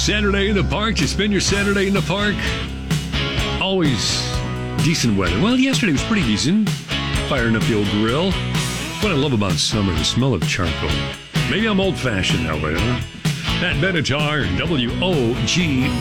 Saturday in the park. You spend your Saturday in the park. Always decent weather. Well, yesterday was pretty decent. Firing up the old grill. What I love about summer, the smell of charcoal. Maybe I'm old-fashioned that way, huh? At Benatar, WOG